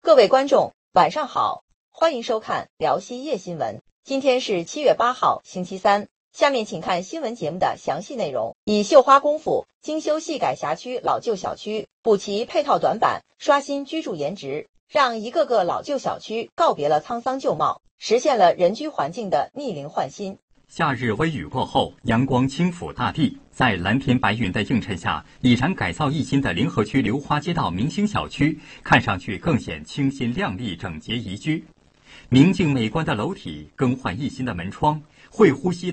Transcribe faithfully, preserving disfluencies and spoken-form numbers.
各位观众，晚上好，欢迎收看辽西夜新闻。今天是七月八号，星期三。下面请看新闻节目的详细内容。以绣花功夫精修细改辖区老旧小区，补齐配套短板，刷新居住颜值，让一个个老旧小区告别了沧桑旧貌，实现了人居环境的逆龄换新。 夏日微雨过后，阳光轻抚大地，在蓝天白云的映衬下，已然改造一新的临河区流花街道明星小区，看上去更显清新亮丽、整洁宜居。明净美观的楼体，更换一新的门窗，会呼吸